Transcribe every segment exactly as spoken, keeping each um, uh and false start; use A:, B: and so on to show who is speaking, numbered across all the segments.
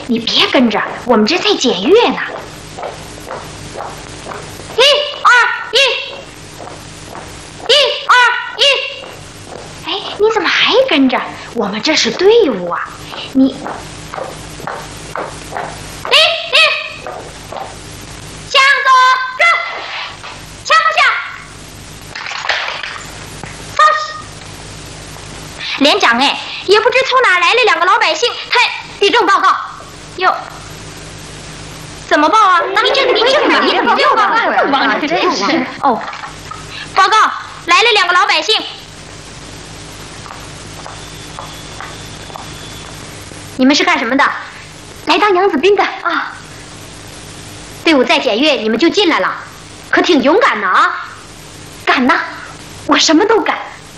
A: 你别跟着，我们这在检阅呢。一二一，一二一。哎，你怎么还跟着？我们这是队伍啊！你，一一，向左转，向下，放弃。连长哎，也不知从哪来了两个老百姓，他地震报告。哟，怎么报啊？那你这个地震哪？你怎么又报告了？真是哦，报告来了两个老百姓。你们是干什么的？来当养子兵的啊。队伍在检阅，你们就进来了，可挺勇敢的啊！敢呐，我什么都敢。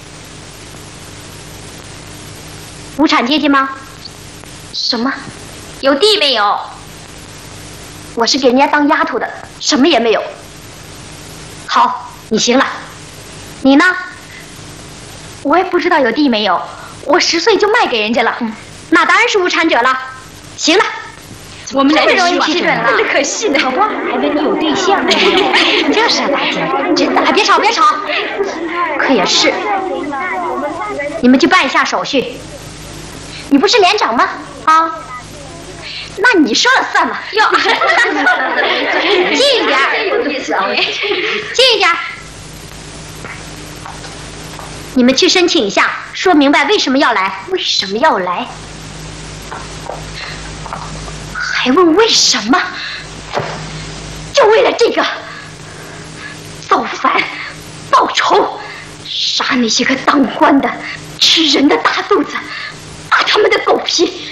A: 无产阶级吗？什么？有地没有？我是给人家当丫头的，什么也没有。好，你行了。你呢？我也不知道有地没有，我十岁就卖给人家了。嗯，那当然是无产者了。行了，我们这么容易批准了，这可惜的。可不，还以为你有对象呢。这是大姐，真的。别吵，别吵。可也是。你们去办一下手续。你不是连长吗？啊？那你说了算嘛。哟，近一点，近一点。你们去申请一下，说明白为什么要来。为什么要来？还问为什么？就为了这个，造反、报仇，杀那些个当官的、吃人的大肚子，扒他们的狗皮。